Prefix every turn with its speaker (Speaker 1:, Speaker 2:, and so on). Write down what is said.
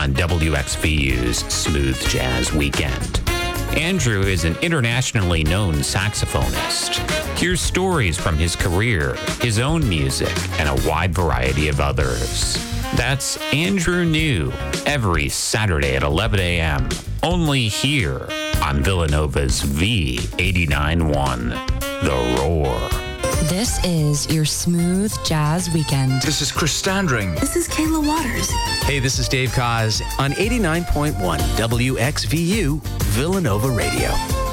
Speaker 1: on WXVU's Smooth Jazz Weekend. Andrew is an internationally known saxophonist. Here's stories from his career, his own music, and a wide variety of others. That's Andrew New, every Saturday at 11 a.m., only here on Villanova's V89.1, The Roar.
Speaker 2: This is your Smooth Jazz Weekend.
Speaker 3: This is Chris Standring.
Speaker 4: This is Kayla Waters.
Speaker 5: Hey, this is Dave Koz on 89.1 WXVU Villanova Radio.